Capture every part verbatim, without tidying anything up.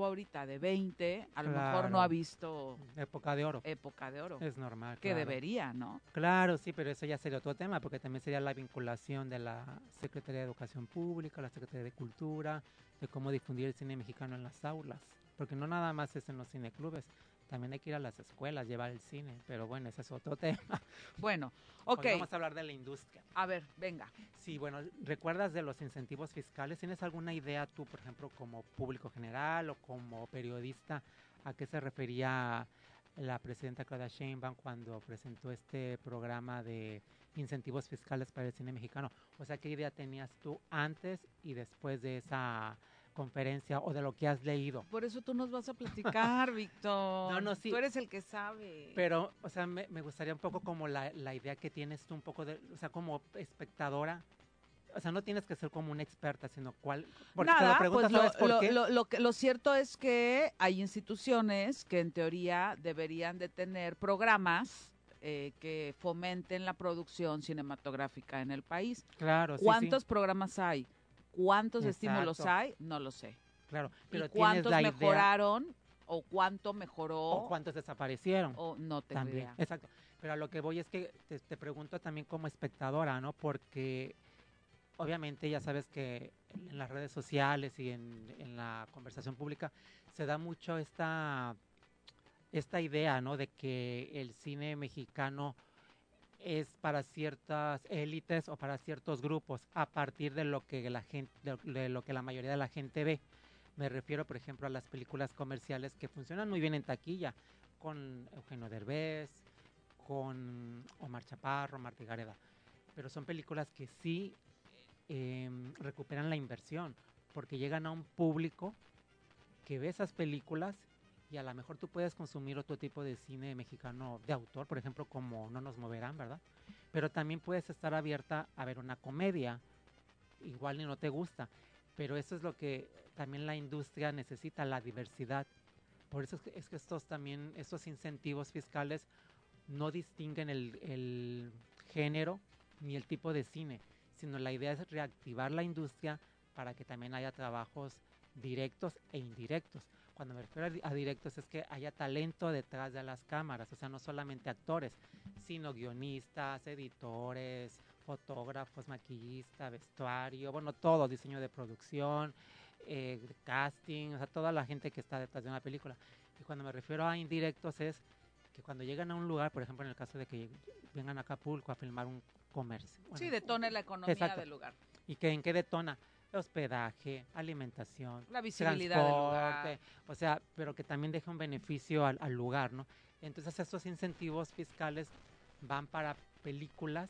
chavo ahorita de veinte, a lo Claro. mejor no ha visto Época de oro. época de oro. Es normal, Que claro. debería, ¿no? Claro, sí, pero eso ya sería otro tema, porque también sería la vinculación de la Secretaría de Educación Pública, la Secretaría de Cultura, de cómo difundir el cine mexicano en las aulas, porque no nada más es en los cineclubes, también hay que ir a las escuelas, llevar el cine, pero bueno, ese es otro tema. Bueno, ok. Hoy vamos a hablar de la industria. A ver, venga. Sí, bueno, ¿recuerdas de los incentivos fiscales? ¿Tienes alguna idea tú, por ejemplo, como público general o como periodista, a qué se refería la presidenta Claudia Sheinbaum cuando presentó este programa de incentivos fiscales para el cine mexicano? O sea, ¿qué idea tenías tú antes y después de esa conferencia o de lo que has leído? Por eso tú nos vas a platicar, Víctor. No, no, sí. Tú eres el que sabe. Pero, o sea, me, me gustaría un poco como la, la idea que tienes tú, un poco de, o sea, como espectadora. O sea, no tienes que ser como una experta, sino cuál. Porque Nada, te lo pregunto, pues lo, ¿sabes por lo, qué? Lo, lo, que, lo cierto es que hay instituciones que en teoría deberían de tener programas eh, que fomenten la producción cinematográfica en el país. Claro, sí, ¿Cuántos sí. programas hay? ¿Cuántos Exacto. estímulos hay? No lo sé. Claro, pero ¿Y tienes cuántos la idea. mejoraron o cuánto mejoró? O cuántos desaparecieron. O no tengo también. idea. Exacto. Pero a lo que voy es que te, te pregunto también como espectadora, ¿no? Porque obviamente ya sabes que en las redes sociales y en, en la conversación pública se da mucho esta, esta idea, ¿no? De que el cine mexicano es para ciertas élites o para ciertos grupos a partir de lo que la gente, de, de lo que la mayoría de la gente ve. Me refiero, por ejemplo, a las películas comerciales que funcionan muy bien en taquilla, con Eugenio Derbez, con Omar Chaparro, Martí Gareda. Pero son películas que sí eh, recuperan la inversión, porque llegan a un público que ve esas películas y a lo mejor tú puedes consumir otro tipo de cine mexicano de autor, por ejemplo, como No nos moverán, ¿verdad? Pero también puedes estar abierta a ver una comedia, igual y no te gusta, pero eso es lo que también la industria necesita, la diversidad. Por eso es que, es que estos también, estos incentivos fiscales no distinguen el, el género ni el tipo de cine, sino la idea es reactivar la industria para que también haya trabajos directos e indirectos. Cuando me refiero a directos es que haya talento detrás de las cámaras, o sea, no solamente actores, sino guionistas, editores, fotógrafos, maquillistas, vestuario, bueno, todo, diseño de producción, eh, casting, o sea, toda la gente que está detrás de una película. Y cuando me refiero a indirectos es que cuando llegan a un lugar, por ejemplo, en el caso de que vengan a Acapulco a filmar un comercio. Bueno, sí, detone la economía exacto. del lugar. ¿Y que en qué detona? Hospedaje, alimentación, la visibilidad transporte, del lugar. O sea, pero que también deja un beneficio al, al lugar, ¿no? Entonces estos incentivos fiscales van para películas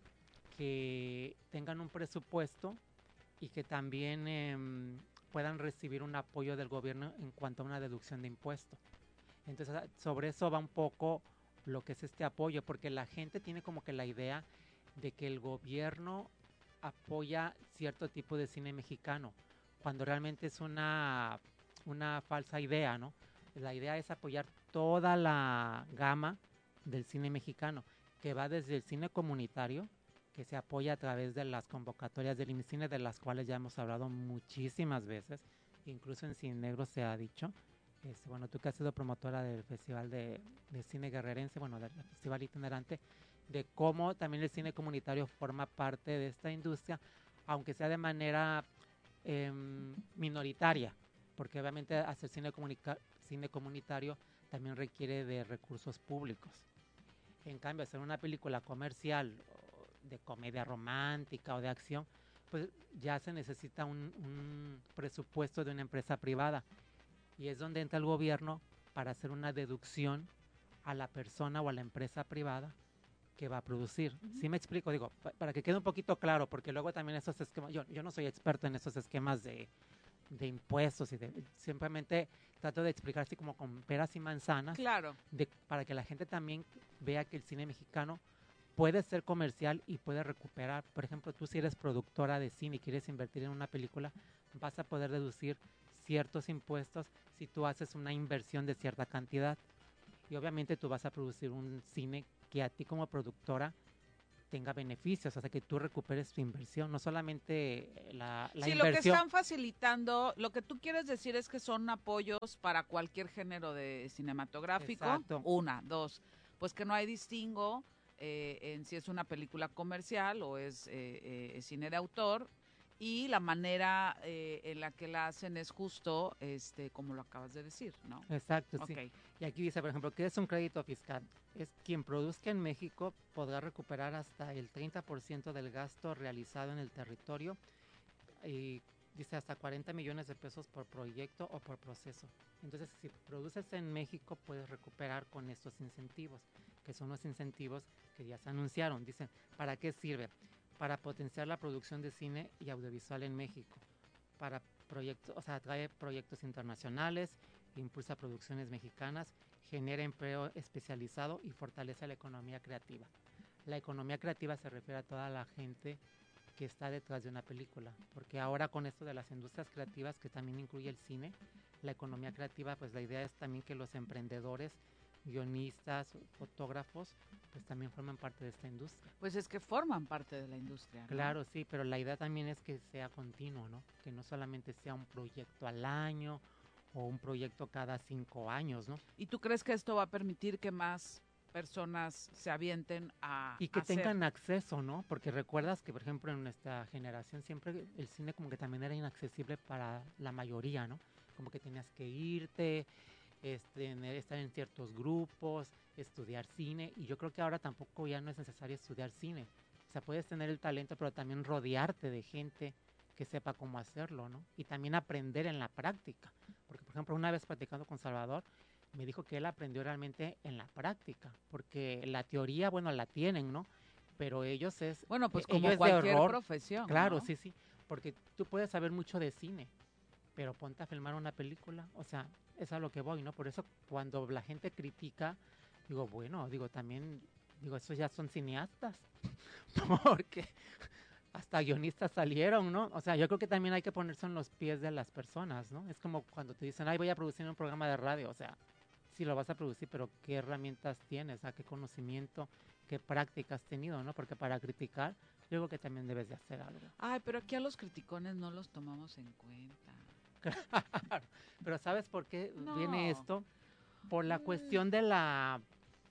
que tengan un presupuesto y que también eh, puedan recibir un apoyo del gobierno en cuanto a una deducción de impuestos. Entonces sobre eso va un poco lo que es este apoyo, porque la gente tiene como que la idea de que el gobierno apoya cierto tipo de cine mexicano, cuando realmente es una, una falsa idea, ¿no? La idea es apoyar toda la gama del cine mexicano, que va desde el cine comunitario, que se apoya a través de las convocatorias del IMCINE, de las cuales ya hemos hablado muchísimas veces, incluso en Cine Negro se ha dicho. Este, bueno, tú que has sido promotora del Festival de, de Cine Guerrerense, bueno, del Festival Itinerante, de cómo también el cine comunitario forma parte de esta industria, aunque sea de manera eh, minoritaria, porque obviamente hacer cine, comunica- cine comunitario también requiere de recursos públicos. En cambio, hacer una película comercial de comedia romántica o de acción, pues ya se necesita un, un presupuesto de una empresa privada. Y es donde entra el gobierno para hacer una deducción a la persona o a la empresa privada que va a producir. Uh-huh. ¿Sí me explico? Digo, pa- para que quede un poquito claro, porque luego también esos esquemas, yo, yo no soy experto en esos esquemas de, de impuestos y de, simplemente trato de explicar así como con peras y manzanas, claro, de, para que la gente también vea que el cine mexicano puede ser comercial y puede recuperar. Por ejemplo, tú si eres productora de cine y quieres invertir en una película, vas a poder deducir ciertos impuestos si tú haces una inversión de cierta cantidad. Y obviamente tú vas a producir un cine que a ti como productora tenga beneficios, o sea, que tú recuperes tu inversión, no solamente la, la sí, inversión. Sí, lo que están facilitando, lo que tú quieres decir es que son apoyos para cualquier género de cinematográfico. Exacto. Una, dos, pues que no hay distingo eh, en si es una película comercial o es eh, eh, cine de autor, y la manera eh, en la que la hacen es justo, este, como lo acabas de decir, ¿no? Exacto, okay. Sí. Y aquí dice, por ejemplo, ¿qué es un crédito fiscal? Es quien produzca en México podrá recuperar hasta el treinta por ciento del gasto realizado en el territorio y dice hasta cuarenta millones de pesos por proyecto o por proceso. Entonces, si produces en México, puedes recuperar con estos incentivos, que son los incentivos que ya se anunciaron. Dicen, ¿para qué sirve? Para potenciar la producción de cine y audiovisual en México, para proyectos, o sea, atrae proyectos internacionales, impulsa producciones mexicanas, genera empleo especializado y fortalece la economía creativa. La economía creativa se refiere a toda la gente que está detrás de una película, porque ahora con esto de las industrias creativas, que también incluye el cine, la economía creativa, pues la idea es también que los emprendedores, guionistas, fotógrafos, pues también forman parte de esta industria. Pues es que forman parte de la industria, ¿no? Claro, sí, pero la idea también es que sea continuo, ¿no? Que no solamente sea un proyecto al año o un proyecto cada cinco años, ¿no? ¿Y tú crees que esto va a permitir que más personas se avienten a y que hacer... tengan acceso, ¿no? Porque recuerdas que, por ejemplo, en nuestra generación siempre el cine como que también era inaccesible para la mayoría, ¿no? Como que tenías que irte, este, estar en ciertos grupos, estudiar cine, y yo creo que ahora tampoco ya no es necesario estudiar cine. O sea, puedes tener el talento, pero también rodearte de gente que sepa cómo hacerlo, ¿no? Y también aprender en la práctica. Porque, por ejemplo, una vez platicando con Salvador, me dijo que él aprendió realmente en la práctica, porque la teoría, bueno, la tienen, ¿no? Pero ellos es... Bueno, pues eh, como cualquier profesión, claro, ¿no? sí, sí, porque tú puedes saber mucho de cine, pero ponte a filmar una película, o sea, es a lo que voy, ¿no? Por eso cuando la gente critica, digo, bueno, digo, también, digo, esos ya son cineastas, porque hasta guionistas salieron, ¿no? O sea, yo creo que también hay que ponerse en los pies de las personas, ¿no? Es como cuando te dicen, ay, voy a producir un programa de radio, o sea, sí lo vas a producir, pero ¿qué herramientas tienes? ¿A qué conocimiento? ¿Qué práctica has tenido, no? Porque para criticar, yo creo que también debes de hacer algo. Ay, pero aquí a los criticones no los tomamos en cuenta. Claro, pero ¿sabes por qué no. viene esto? Por la cuestión de la...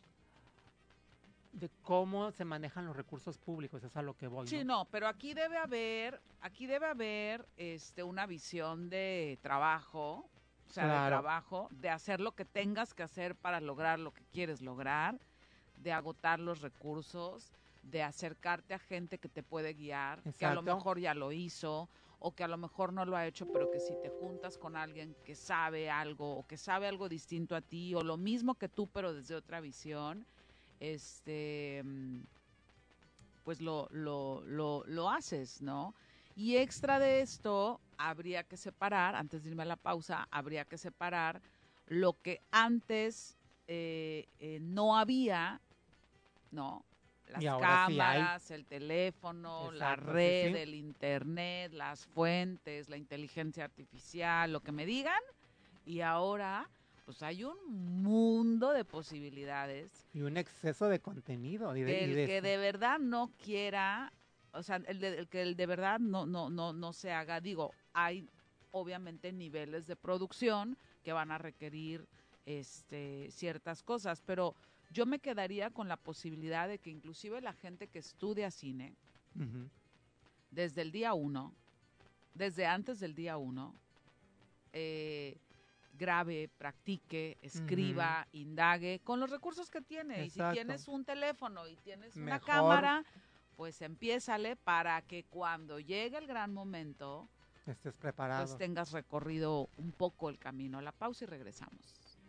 de cómo se manejan los recursos públicos, es a lo que voy, Sí, ¿no? no, pero aquí debe haber, aquí debe haber este, una visión de trabajo, o sea, claro. de trabajo, de hacer lo que tengas que hacer para lograr lo que quieres lograr, de agotar los recursos, de acercarte a gente que te puede guiar, Exacto. que a lo mejor ya lo hizo, o que a lo mejor no lo ha hecho, pero que si te juntas con alguien que sabe algo, o que sabe algo distinto a ti, o lo mismo que tú, pero desde otra visión, este pues lo, lo, lo, lo haces, ¿no? Y extra de esto, habría que separar, antes de irme a la pausa, habría que separar lo que antes eh, eh, no había, ¿no? Las cámaras, sí el teléfono, exacto, la red, sí, sí. el internet, las fuentes, la inteligencia artificial, lo que me digan, y ahora... pues hay un mundo de posibilidades. Y un exceso de contenido. Y de, el y de... que de verdad no quiera, o sea, el, de, el que el de verdad no, no, no, no se haga, digo, hay obviamente niveles de producción que van a requerir este, ciertas cosas, pero yo me quedaría con la posibilidad de que inclusive la gente que estudia cine, uh-huh. desde el día uno, desde antes del día uno, eh, grabe, practique, escriba, uh-huh. indague con los recursos que tiene. Exacto. Y si tienes un teléfono y tienes Mejor. una cámara, pues empiézale para que cuando llegue el gran momento estés preparado. Pues tengas recorrido un poco el camino. A la pausa y regresamos.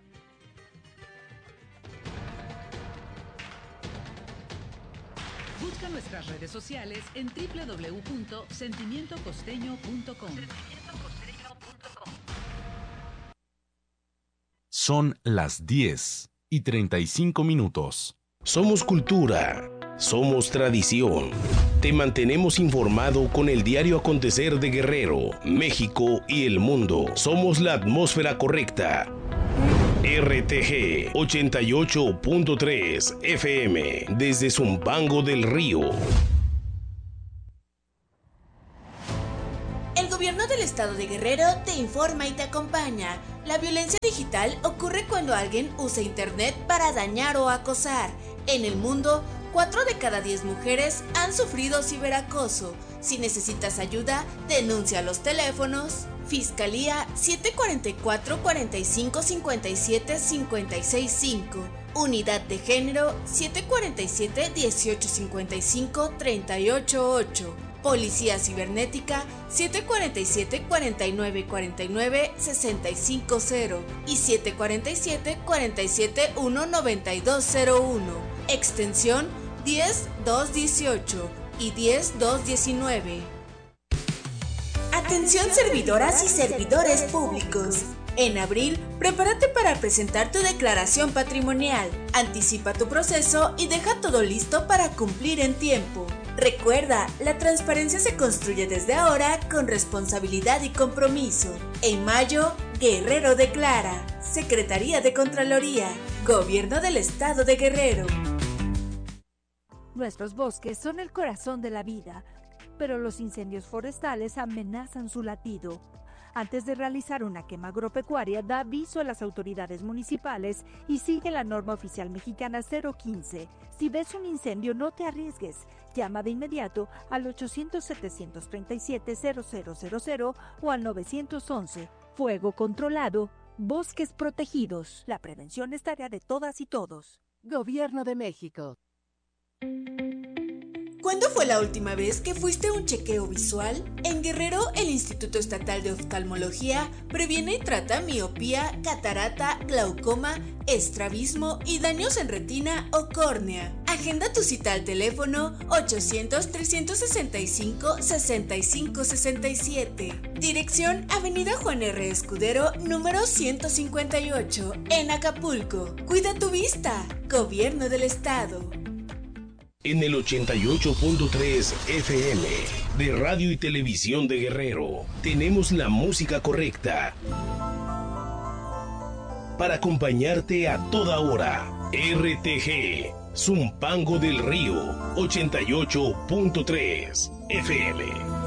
Busca nuestras redes sociales en doble u doble u doble u punto sentimiento costeño punto com. Son las diez y treinta y cinco minutos. Somos cultura, somos tradición. Te mantenemos informado con el diario acontecer de Guerrero, México y el mundo. Somos la atmósfera correcta. R T G ochenta y ocho punto tres F M desde Zumpango del Río. El gobierno del estado de Guerrero te informa y te acompaña. La violencia digital ocurre cuando alguien usa internet para dañar o acosar. En el mundo, cuatro de cada diez mujeres han sufrido ciberacoso. Si necesitas ayuda, denuncia a los teléfonos Fiscalía siete cuatro cuatro, cuatro cinco, cinco siete, cinco seis cinco, Unidad de Género siete cuatro siete, dieciocho cincuenta y cinco, treinta y ocho ocho, Policía Cibernética siete cuatro siete, cuarenta y nueve cuarenta y nueve, sesenta y cinco cero y siete cuatro siete, cuarenta y siete, uno noventa y dos cero uno, extensión diez dos dieciocho y diez dos diecinueve. Atención servidoras y servidores públicos. En abril, prepárate para presentar tu declaración patrimonial. Anticipa tu proceso y deja todo listo para cumplir en tiempo. Recuerda, la transparencia se construye desde ahora con responsabilidad y compromiso. En mayo, Guerrero declara. Secretaría de Contraloría. Gobierno del Estado de Guerrero. Nuestros bosques son el corazón de la vida, pero los incendios forestales amenazan su latido. Antes de realizar una quema agropecuaria, da aviso a las autoridades municipales y sigue la norma oficial mexicana cero quince. Si ves un incendio, no te arriesgues. Llama de inmediato al ochocientos, setecientos treinta y siete, cero cero cero cero o al novecientos once. Fuego controlado, bosques protegidos. La prevención es tarea de todas y todos. Gobierno de México. ¿Cuándo fue la última vez que fuiste a un chequeo visual? En Guerrero, el Instituto Estatal de Oftalmología previene y trata miopía, catarata, glaucoma, estrabismo y daños en retina o córnea. Agenda tu cita al teléfono ochocientos, trescientos sesenta y cinco, sesenta y cinco sesenta y siete. Dirección Avenida Juan R. Escudero, número ciento cincuenta y ocho, en Acapulco. Cuida tu vista. Gobierno del Estado. En el ochenta y ocho punto tres F M de Radio y Televisión de Guerrero, tenemos la música correcta para acompañarte a toda hora. R T G, Zumpango del Río, ochenta y ocho punto tres F M.